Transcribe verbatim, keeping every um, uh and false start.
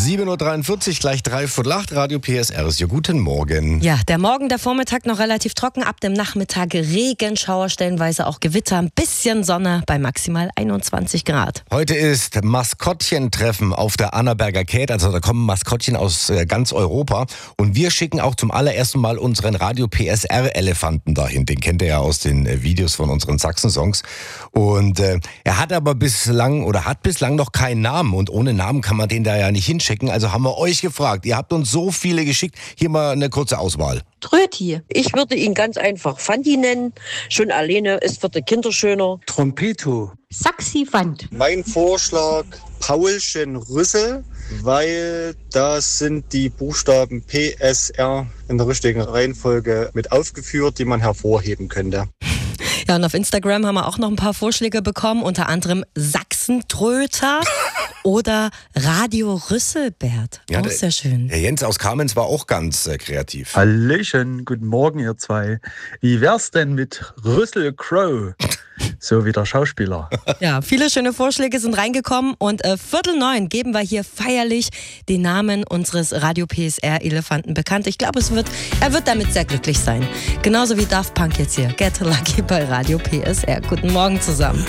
sieben Uhr dreiundvierzig, gleich dreiviertel acht, Radio P S R ist hier. Guten Morgen. Ja, der Morgen, der Vormittag noch relativ trocken, ab dem Nachmittag Regenschauer, stellenweise auch Gewitter, ein bisschen Sonne bei maximal einundzwanzig Grad. Heute ist Maskottchentreffen auf der Annaberger Käth, also da kommen Maskottchen aus äh, ganz Europa und wir schicken auch zum allerersten Mal unseren Radio P S R-Elefanten dahin. Den kennt ihr ja aus den äh, Videos von unseren Sachsen-Songs und äh, er hat aber bislang oder hat bislang noch keinen Namen und ohne Namen kann man den da ja nicht hinschicken. Also haben wir euch gefragt. Ihr habt uns so viele geschickt. Hier mal eine kurze Auswahl. Tröti. Ich würde ihn ganz einfach Fandi nennen. Schon alleine ist für die Kinder schöner. Trompeto. Saxifant. Mein Vorschlag Paulchen Rüssel, weil da sind die Buchstaben P S R in der richtigen Reihenfolge mit aufgeführt, die man hervorheben könnte. Ja, und auf Instagram haben wir auch noch ein paar Vorschläge bekommen, unter anderem Sachsentröter oder Radio Rüsselbert. Ja, auch der, sehr schön. Der Jens aus Kamenz war auch ganz äh, kreativ. Hallöchen, guten Morgen ihr zwei. Wie wär's denn mit Russell Crowe? So wie der Schauspieler. Ja, viele schöne Vorschläge sind reingekommen und äh, Viertel neun geben wir hier feierlich den Namen unseres Radio P S R-Elefanten bekannt. Ich glaube, es wird, er wird damit sehr glücklich sein. Genauso wie Daft Punk jetzt hier. Get Lucky bei Radio P S R. Guten Morgen zusammen.